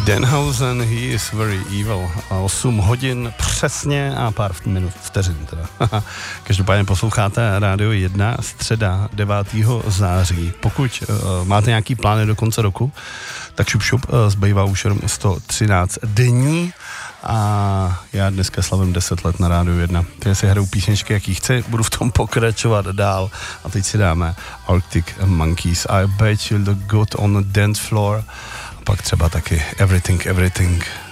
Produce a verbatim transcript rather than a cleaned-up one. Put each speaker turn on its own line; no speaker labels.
Danhausen, he is very evil. osm hodin přesně a pár minut vteřin teda. Každopádně posloucháte Rádio jedna, středa devátého září. Pokud uh, máte nějaký plány do konce roku, tak šup šup, uh, zbývá už jenom sto třináct dní a já dneska slavím deset let na Rádiu jedna. Takže si hraju písničky, jaký chci, budu v tom pokračovat dál a teď si dáme Arctic Monkeys. I bet you'll look good on the dance floor. Pak třeba taky Everything, Everything.